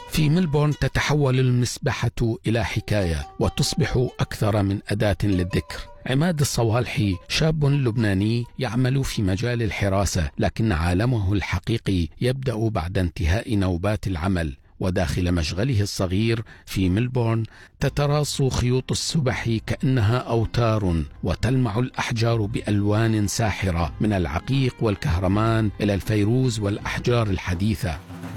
في ملبورن تتحول المسبحة إلى حكاية وتصبح أكثر من أداة للذكر. عماد الصوالحي شاب لبناني يعمل في مجال الحراسة، لكن عالمه الحقيقي يبدأ بعد انتهاء نوبات العمل. وداخل مشغله الصغير في ملبورن تتراص خيوط السبح كأنها أوتار، وتلمع الأحجار بألوان ساحرة من العقيق والكهرمان إلى الفيروز والأحجار الحديثة.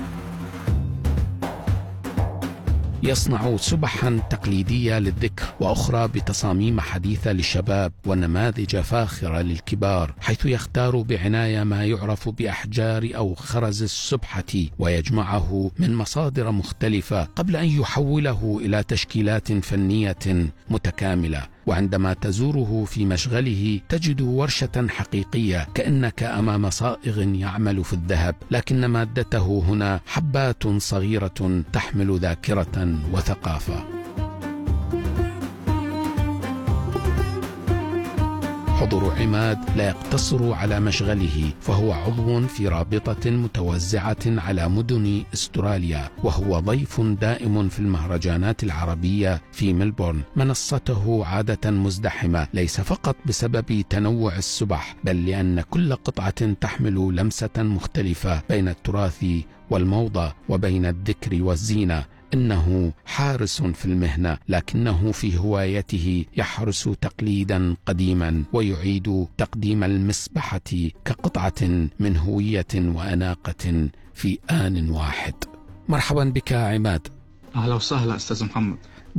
يصنع سبحا تقليدية للذكر وأخرى بتصاميم حديثة للشباب ونماذج فاخرة للكبار، حيث يختار بعناية ما يعرف بأحجار أو خرز السبحة ويجمعه من مصادر مختلفة قبل أن يحوله إلى تشكيلات فنية متكاملة. وعندما تزوره في مشغله تجد ورشة حقيقية كأنك أمام صائغ يعمل في الذهب، لكن مادته هنا حبات صغيرة تحمل ذاكرة وثقافة. حضور عماد لا يقتصر على مشغله، فهو عضو في رابطة متوزعة على مدن استراليا، وهو ضيف دائم في المهرجانات العربية في ملبورن. منصته عادة مزدحمة، ليس فقط بسبب تنوع السبح، بل لأن كل قطعة تحمل لمسة مختلفة بين التراث والموضة وبين الذكر والزينة. إنه حارس في المهنة، لكنه في هوايته يحرس تقليدا قديما ويعيد تقديم المسبحة كقطعة من هوية وأناقة في آن واحد. مرحبا بك عماد. أهلا وسهلا أستاذ محمد.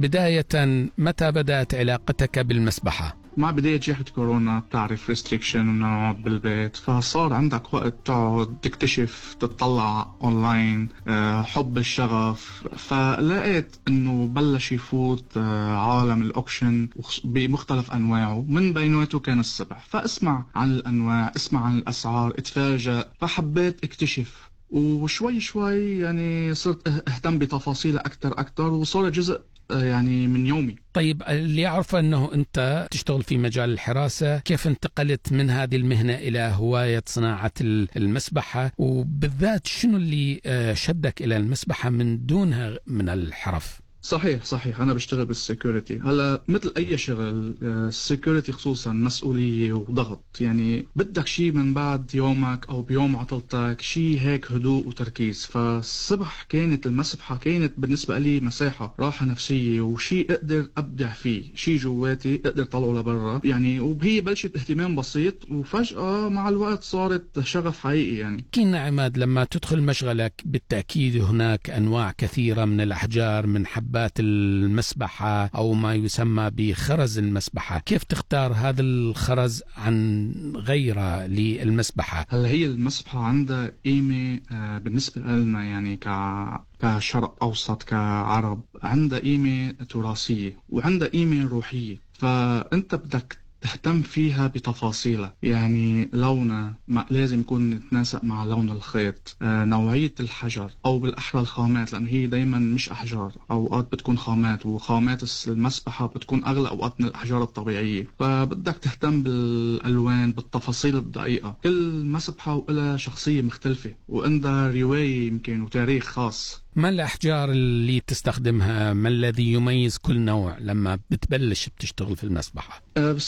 بداية، متى بدأت علاقتك بالمسبحة؟ مع بداية جائحة كورونا بتعرف ريستريكشن ونقعد بالبيت، فصار عندك وقت تقعد تكتشف تطلع اونلاين، حب الشغف. فلقيت انه بلش يفوت عالم الاوكشن بمختلف انواعه، من بيناته كان السبح. فاسمع عن الانواع، اسمع عن الاسعار، اتفاجأ، فحبيت اكتشف. وشوي شوي يعني صرت اهتم بتفاصيل اكثر وصار جزء يعني من يومي. طيب، اللي يعرف أنه أنت تشتغل في مجال الحراسة، كيف انتقلت من هذه المهنة إلى هواية صناعة المسبحة؟ وبالذات شنو اللي شدك إلى المسبحة من دونها من الحرف؟ صحيح أنا بشتغل بالسيكوريتي. هلا مثل أي شغل السيكوريتي خصوصا مسؤولية وضغط، يعني بدك شيء من بعد يومك أو بيوم عطلتك، شيء هيك هدوء وتركيز. فالصبح كانت المسبحة كانت بالنسبة لي مساحة راحة نفسية وشيء أقدر أبدع فيه، شيء جواتي أقدر طلعه لبرا يعني. وهي بلشت اهتمام بسيط وفجأة مع الوقت صارت شغف حقيقي يعني. كنا عماد، لما تدخل مشغلك بالتأكيد هناك أنواع كثيرة من الأحجار، من حبات المسبحة أو ما يسمى بخرز المسبحة. كيف تختار هذا الخرز عن غيره للمسبحة؟ هلا هي المسبحة عندها قيمة بالنسبة لنا يعني كشرق أوسط كعرب، عندها قيمة تراثية وعندها قيمة روحية. فأنت بدك تهتم فيها بتفاصيلها، يعني لونها لازم يكون يتناسق مع لون الخيط، نوعية الحجر أو بالأحرى الخامات، لأن هي دايما مش أحجار، أوقات بتكون خامات، وخامات المسبحة بتكون أغلى أوقات من الأحجار الطبيعية. فبدك تهتم بالألوان، بالتفاصيل الدقيقة. كل مسبحة وإلها شخصية مختلفة وعندها رواية يمكن وتاريخ خاص. ما الأحجار اللي تستخدمها؟ ما الذي يميز كل نوع لما بتبلش بتشتغل في المسبحة؟